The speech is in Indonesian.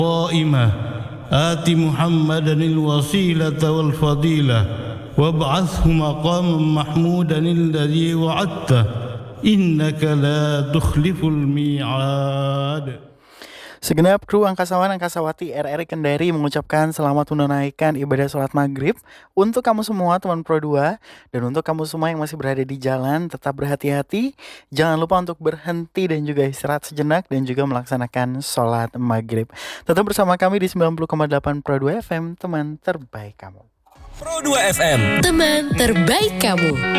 قائمة آت محمدا الوسيلة والفضيلة وابعثه مقاما محمودا الذي وعدته إنك لا تخلف الميعاد. Segenap kru angkasawan angkasawati RRI Kendari mengucapkan selamat menunaikan ibadah sholat maghrib untuk kamu semua teman Pro 2 dan untuk kamu semua yang masih berada di jalan tetap berhati-hati, jangan lupa untuk berhenti dan juga istirahat sejenak dan juga melaksanakan sholat maghrib. Tetap bersama kami di 90,8 Pro 2 FM, teman terbaik kamu. Pro 2 FM, teman terbaik kamu.